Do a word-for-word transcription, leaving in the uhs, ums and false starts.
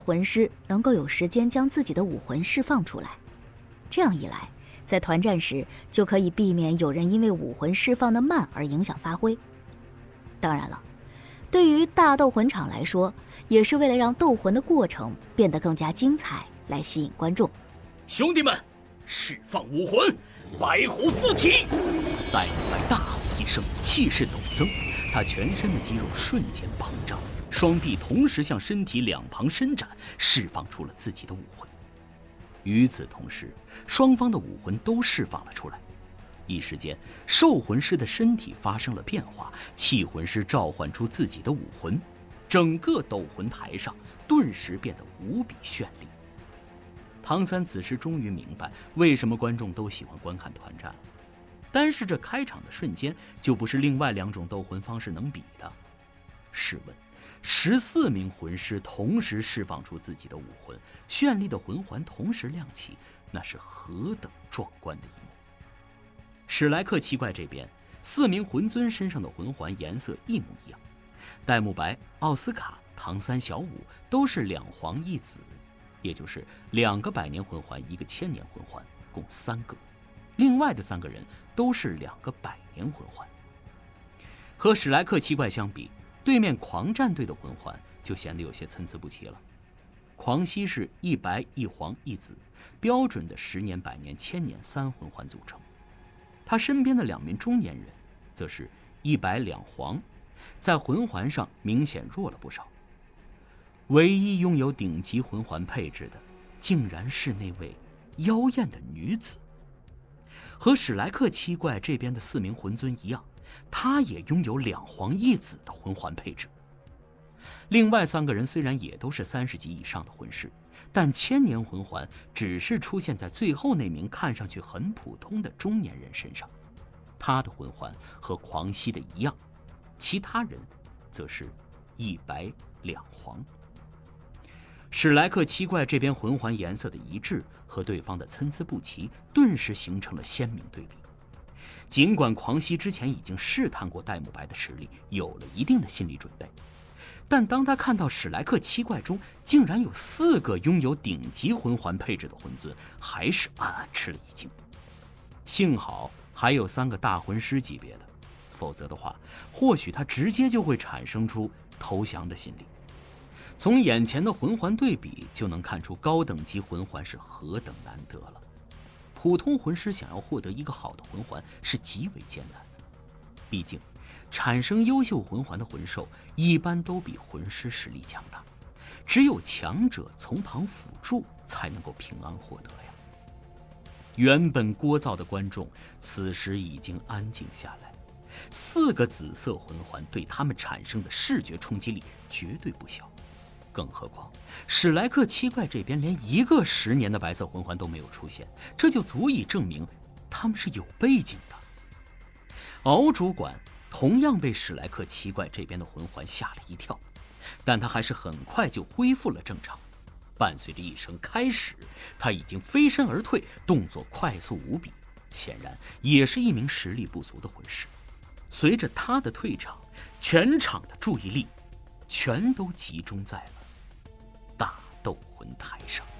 魂师能够有时间将自己的武魂释放出来。这样一来，在团战时就可以避免有人因为武魂释放的慢而影响发挥。当然了，对于大斗魂场来说，也是为了让斗魂的过程变得更加精彩，来吸引观众。 兄弟们，释放武魂，白虎附体！ 戴沐白大吼一声，气势陡增，他全身的肌肉瞬间膨胀，双臂同时向身体两旁伸展，释放出了自己的武魂。与此同时，双方的武魂都释放了出来。一时间，兽魂师的身体发生了变化，气魂师召唤出自己的武魂，整个斗魂台上顿时变得无比绚丽。唐三此时终于明白为什么观众都喜欢观看团战了。单是这开场的瞬间，就不是另外两种斗魂方式能比的。试问，十四名魂师同时释放出自己的武魂，绚丽的魂环同时亮起，那是何等壮观的一幕！史莱克七怪这边，四名魂尊身上的魂环颜色一模一样，戴沐白、奥斯卡、唐三、小舞都是两黄一紫，也就是两个百年魂环，一个千年魂环，共三个。另外的三个人都是两个百年魂环。和史莱克七怪相比，对面狂战队的魂环就显得有些参差不齐了。狂熙是一白一黄一紫，标准的十年、百年、千年三魂环组成。他身边的两名中年人则是一白两黄，在魂环上明显弱了不少。唯一拥有顶级魂环配置的，竟然是那位妖艳的女子。和史莱克七怪这边的四名魂尊一样，他也拥有两黄一紫的魂环配置。另外三个人虽然也都是三十级以上的魂师，但千年魂环只是出现在最后那名看上去很普通的中年人身上。他的魂环和狂熙的一样，其他人则是一白两黄。史莱克七怪这边魂环颜色的一致和对方的参差不齐，顿时形成了鲜明对比。尽管狂熙之前已经试探过戴沐白的实力，有了一定的心理准备，但当他看到史莱克七怪中竟然有四个拥有顶级魂环配置的魂尊，还是暗暗吃了一惊。幸好还有三个大魂师级别的，否则的话，或许他直接就会产生出投降的心理。从眼前的魂环对比就能看出高等级魂环是何等难得了。普通魂师想要获得一个好的魂环是极为艰难的，毕竟产生优秀魂环的魂兽一般都比魂师实力强大，只有强者从旁辅助才能够平安获得呀。原本聒噪的观众此时已经安静下来，四个紫色魂环对他们产生的视觉冲击力绝对不小。更何况史莱克七怪这边连一个十年的白色魂环都没有出现，这就足以证明他们是有背景的。敖主管同样被史莱克七怪这边的魂环吓了一跳，但他还是很快就恢复了正常。伴随着一声开始，他已经飞身而退，动作快速无比，显然也是一名实力不足的魂师。随着他的退场，全场的注意力全都集中在了大斗魂台上。